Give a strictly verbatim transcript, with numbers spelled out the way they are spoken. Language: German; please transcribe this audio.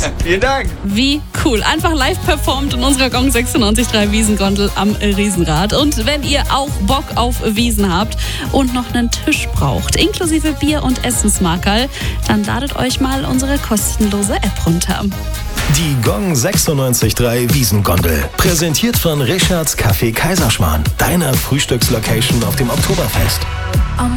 Vielen Dank. Wie cool. Einfach live performt in unserer Gong sechsundneunzig Komma drei Wiesengondel am Riesenrad. Und wenn ihr auch Bock auf Wiesen habt und noch einen Tisch braucht, inklusive Bier und Essensmarkerl, dann ladet euch mal unsere kostenlose App runter. Die Gong sechsundneunzig Komma drei Wiesengondel. Präsentiert von Richards Café Kaiserschmarrn. Deiner Frühstückslocation auf dem Oktoberfest.